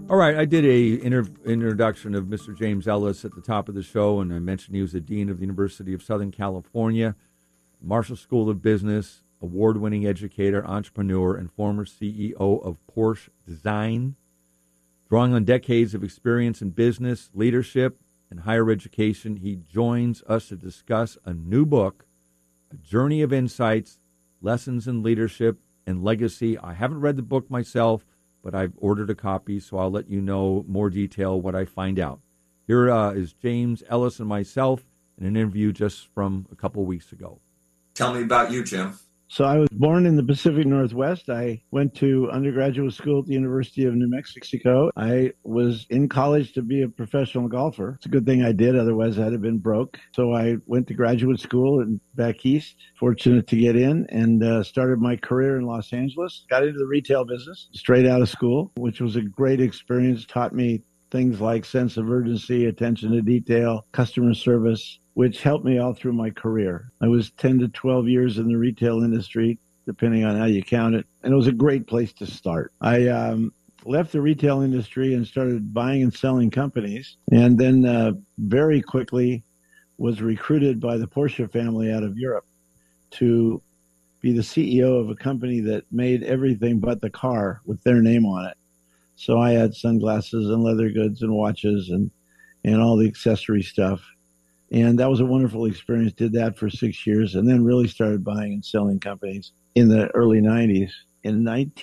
All right, I did a introduction of Mr. James Ellis at the top of the show, and I mentioned he was the Dean of the University of Southern California, Marshall School of Business, award-winning educator, entrepreneur, and former CEO of Porsche Design. Drawing on decades of experience in business, leadership, and higher education, he joins us to discuss a new book, A Journey of Insights, Lessons in Leadership and Legacy. I haven't read the book myself, but I've ordered a copy, so I'll let you know more detail what I find out. Here is James Ellis and myself in an interview just from a couple weeks ago. Tell me about you, Jim. So I was born in the Pacific Northwest. I went to undergraduate school at the University of New Mexico. I was in college to be a professional golfer. It's a good thing I did, otherwise I'd have been broke. So I went to graduate school and back east, fortunate to get in, and started my career in Los Angeles. Got into the retail business straight out of school, which was a great experience. Taught me things like sense of urgency, attention to detail, customer service, which helped me all through my career. I was 10 to 12 years in the retail industry, depending on how you count it, and it was a great place to start. I left the retail industry and started buying and selling companies, and then very quickly was recruited by the Porsche family out of Europe to be the CEO of a company that made everything but the car with their name on it. So I had sunglasses and leather goods and watches and all the accessory stuff. And that was a wonderful experience. Did that for 6 years and then really started buying and selling companies in the early 90s. In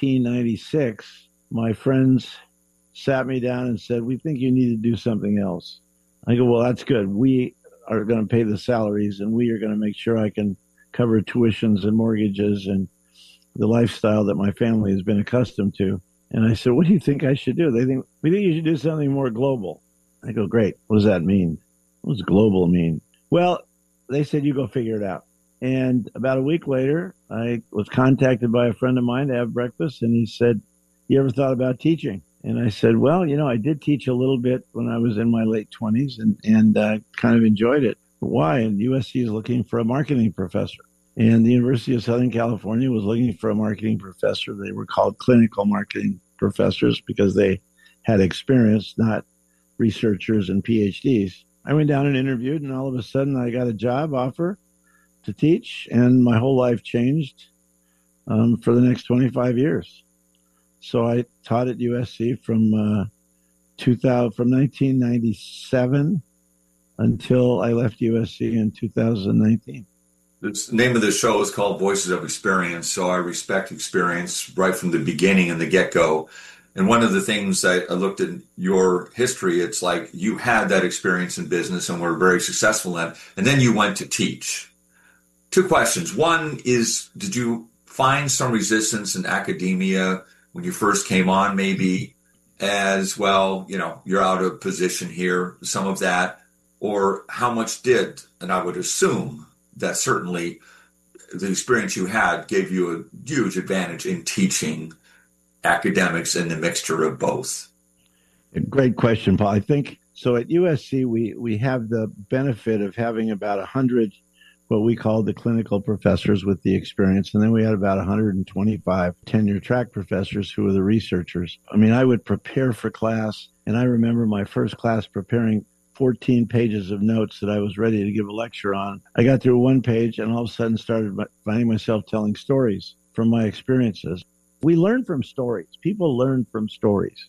1996, my friends sat me down and said, "We think you need to do something else." I go, "Well, that's good. We are going to pay the salaries and we are going to make sure I can cover tuitions and mortgages and the lifestyle that my family has been accustomed to." And I said, "What do you think I should do?" They think, "We think you should do something more global." I go, "Great. What does that mean? What does global mean?" Well, they said, "You go figure it out." And about a week later, I was contacted by a friend of mine to have breakfast, and he said, "You ever thought about teaching?" And I said, "Well, I did teach a little bit when I was in my late 20s and kind of enjoyed it." Why? And USC is looking for a marketing professor. And the University of Southern California was looking for a marketing professor. They were called clinical marketing professors because they had experience, not researchers and PhDs. I went down and interviewed, and all of a sudden I got a job offer to teach, and my whole life changed for the next 25 years. So I taught at USC from 1997 until I left USC in 2019. The name of the show is called Voices of Experience, so I respect experience right from the beginning and the get-go. And one of the things I looked at your history, it's like you had that experience in business and were very successful in it, and then you went to teach. Two questions. One is, did you find some resistance in academia when you first came on, maybe as well, you're out of position here, some of that, or how much did, and I would assume that certainly the experience you had gave you a huge advantage in teaching academics and the mixture of both? Great question, Paul. I think so. At USC, we have the benefit of having about 100 what we call the clinical professors with the experience, and then we had about 125 tenure track professors who were the researchers. I mean, I would prepare for class, and I remember my first class preparing 14 pages of notes that I was ready to give a lecture on. I got through one page and all of a sudden started finding myself telling stories from my experiences. We learn from stories. People learn from stories.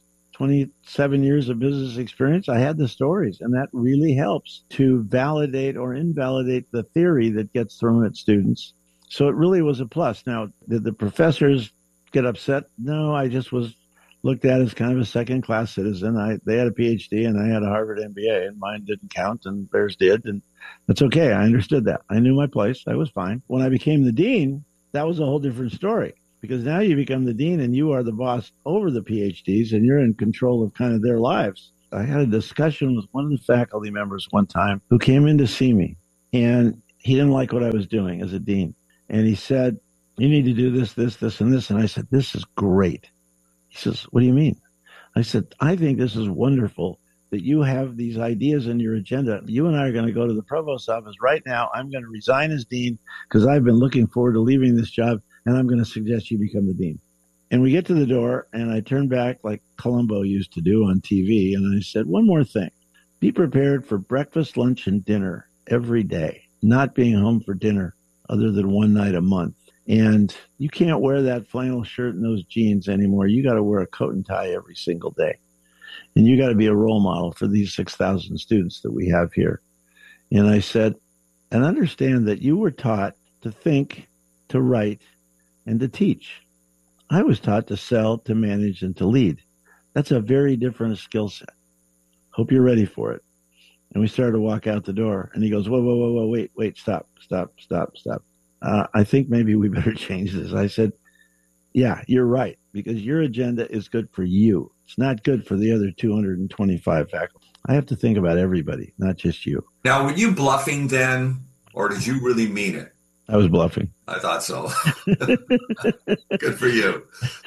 27 years of business experience, I had the stories, and that really helps to validate or invalidate the theory that gets thrown at students. So it really was a plus. Now, did the professors get upset? No, I just was looked at as kind of a second-class citizen. They had a PhD and I had a Harvard MBA, and mine didn't count and theirs did, and that's okay. I understood that. I knew my place. I was fine. When I became the dean, that was a whole different story, because now you become the dean and you are the boss over the PhDs and you're in control of kind of their lives. I had a discussion with one of the faculty members one time who came in to see me, and he didn't like what I was doing as a dean. And he said, "You need to do this, this, this, and this." And I said, "This is great." He says, "What do you mean?" I said, "I think this is wonderful that you have these ideas in your agenda. You and I are going to go to the provost's office right now. I'm going to resign as dean because I've been looking forward to leaving this job, and I'm going to suggest you become the dean." And we get to the door, and I turn back like Columbo used to do on TV, and I said, one more thing. Be prepared for breakfast, lunch, and dinner every day, not being home for dinner other than one night a month. And you can't wear that flannel shirt and those jeans anymore. You got to wear a coat and tie every single day. And you got to be a role model for these 6,000 students that we have here. And I said, and understand that you were taught to think, to write, and to teach. I was taught to sell, to manage, and to lead. That's a very different skill set. Hope you're ready for it. And we started to walk out the door, and he goes, whoa, wait, stop. I think maybe we better change this. I said, yeah, you're right, because your agenda is good for you. It's not good for the other 225 faculty. I have to think about everybody, not just you. Now, were you bluffing then, or did you really mean it? I was bluffing. I thought so. Good for you.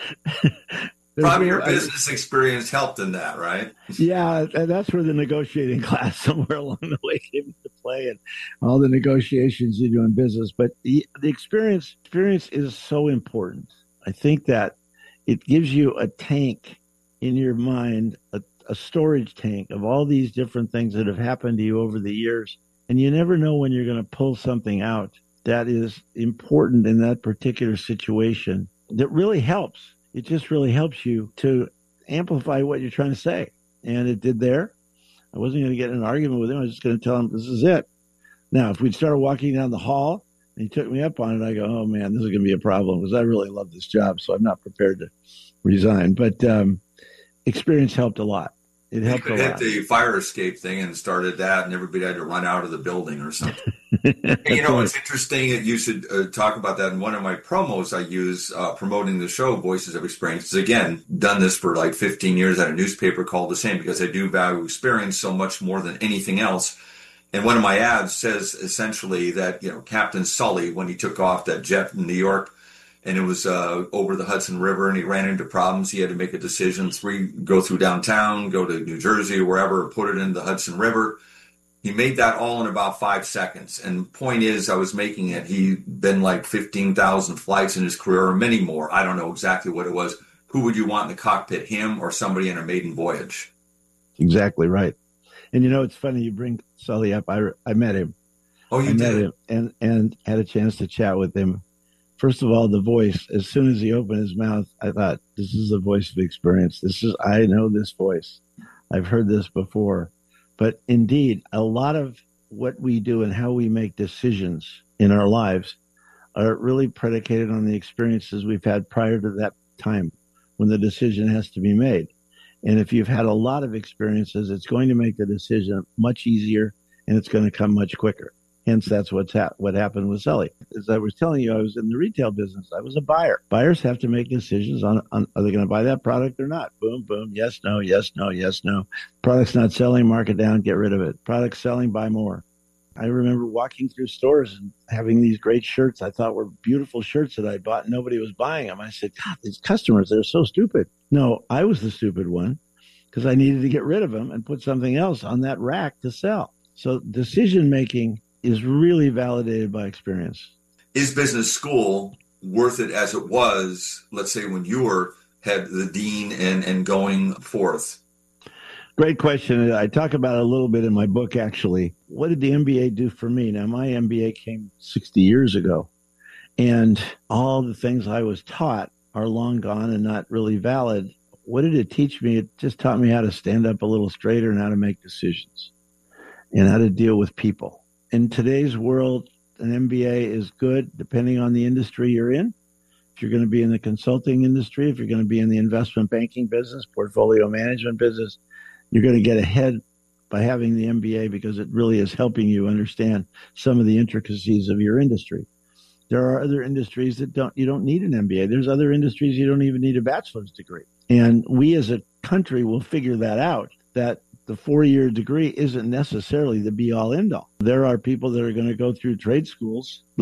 Probably your business experience helped in that, right? Yeah, and that's where the negotiating class somewhere along the way came into play, and all the negotiations you do in business. But the experience is so important. I think that it gives you a tank in your mind, a storage tank of all these different things that have happened to you over the years, and you never know when you're going to pull something out that is important in that particular situation that really helps. It just really helps you to amplify what you're trying to say. And it did there. I wasn't going to get in an argument with him. I was just going to tell him, this is it. Now, if we'd started walking down the hall and he took me up on it, I go, oh, man, this is going to be a problem because I really love this job, so I'm not prepared to resign. But experience helped a lot. It helped a lot. You hit the fire escape thing and started that, and everybody had to run out of the building or something. You know, it's interesting that you should talk about that. In one of my promos I use promoting the show, Voices of Experience. Again, done this for like 15 years at a newspaper called The Same, because I do value experience so much more than anything else. And one of my ads says essentially that, you know, Captain Sully, when he took off that jet from New York, and it was over the Hudson River, and he ran into problems. He had to make a decision, go through downtown, go to New Jersey or wherever, put it in the Hudson River. He made that all in about 5 seconds. And point is, I was making it. He'd been like 15,000 flights in his career, or many more. I don't know exactly what it was. Who would you want in the cockpit, him or somebody in a maiden voyage? Exactly right. And you know, it's funny you bring Sully up. I met him. Oh, you did? Met him and had a chance to chat with him. First of all, the voice, as soon as he opened his mouth, I thought, this is the voice of experience. I know this voice. I've heard this before. But indeed, a lot of what we do and how we make decisions in our lives are really predicated on the experiences we've had prior to that time when the decision has to be made. And if you've had a lot of experiences, it's going to make the decision much easier, and it's going to come much quicker. Hence, that's what happened with Sully. As I was telling you, I was in the retail business. I was a buyer. Buyers have to make decisions on are they going to buy that product or not? Boom, boom, yes, no, yes, no, yes, no. Product's not selling, mark it down, get rid of it. Product's selling, buy more. I remember walking through stores and having these great shirts I thought were beautiful shirts that I bought. And nobody was buying them. I said, God, these customers, they're so stupid. No, I was the stupid one because I needed to get rid of them and put something else on that rack to sell. So decision-making is really validated by experience. Is business school worth it as it was, let's say, when you were the dean and going forth? Great question. I talk about it a little bit in my book, actually. What did the MBA do for me? Now, my MBA came 60 years ago, and all the things I was taught are long gone and not really valid. What did it teach me? It just taught me how to stand up a little straighter and how to make decisions and how to deal with people. In today's world, an MBA is good depending on the industry you're in. If you're going to be in the consulting industry, if you're going to be in the investment banking business, portfolio management business, you're going to get ahead by having the MBA because it really is helping you understand some of the intricacies of your industry. There are other industries that you don't need an MBA. There's other industries you don't even need a bachelor's degree. And we as a country will figure that out, that the 4-year degree isn't necessarily the be-all, end-all. There are people that are going to go through trade schools.